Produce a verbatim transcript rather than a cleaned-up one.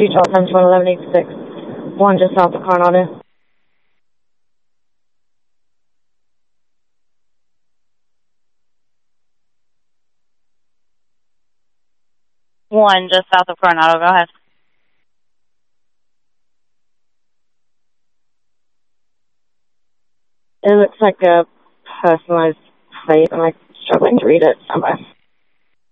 two twelve seventy-one eleven eighty-six. One just south of Coronado. One just south of Coronado. Go ahead. It looks like a personalized plate, and I'm struggling to read it. Stand by.